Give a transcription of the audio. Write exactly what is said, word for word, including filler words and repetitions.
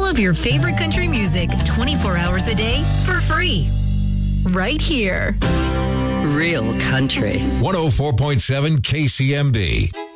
of your favorite country music twenty-four hours a day for free. Right here. Real country. one oh four point seven K C M B.